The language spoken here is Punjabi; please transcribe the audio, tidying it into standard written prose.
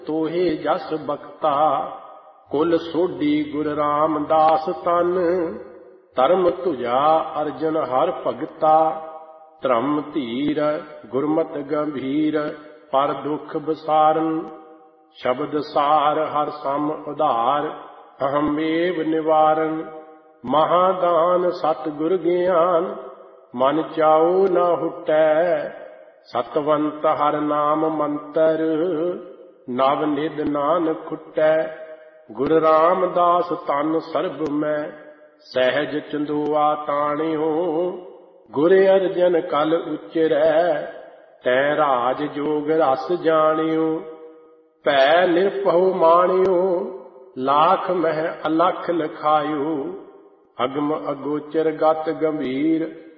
ਤੋਹੇ ਜਸ ਬਖਤਾ। ਕੁਲ ਸੋਢੀ ਗੁਰ ਰਾਮਦਾਸ ਤਨ, ਧਰਮ ਤੁਝਾ ਅਰਜਨ ਹਰ ਭਗਤਾ। ਧਰਮ ਧੀਰ ਗੁਰਮਤਿ ਗੰਭੀਰ, ਪਰ ਦੁਖ ਵਿਸਾਰਨ। ਸ਼ਬਦ ਸਾਰ ਹਰ ਸਮ ਉਧਾਰ, ਅਹਮ ਏਵ ਨਿਵਾਰਨ। ਮਹਾਦਾਨ ਸਤਿਗੁਰ ਗਿਆਨ, ਮਨ ਚਾਉ ਨਾ ਹੁਟੈ। ਸਤਵੰਤ ਹਰ ਨਾਮ ਮੰਤਰ, ਨਵ ਨਿਧ ਨਾਨਕ ਖੁਟੈ। ਗੁਰ ਰਾਮਦਾਸ ਤਨ ਸਰਬ ਮੈਂ, ਸਹਿਜ ਚੰਦੋਆ ਤਾਣਿਓ। ਗੁਰ ਅਰਜਨ ਕਲ ਉਚਰੈ, ਤੈ ਰਾਜ ਜੋਗ ਰਸ ਜਾਣਿਓ। ਭੈ ਨਿਰਭਉ ਮਾਣਿਓ, ਲਾਖ ਮਹਿ ਅਲਖ ਲਖਾਇਓ। ਅਗਮ ਅਗੋਚਰ ਗਤ ਗੰਭੀਰ,